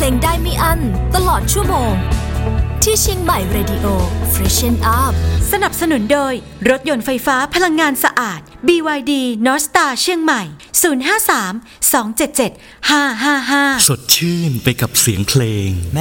ลงได้ไม่อั้นตลอดชั่วโมงที่เชียงใหม่ Radio Freshen Up สนับสนุนโดยรถยนต์ไฟฟ้าพลังงานสะอาด BYD North Star เชียงใหม่053 277 555 สดชื่นไปกับเสียงเพลง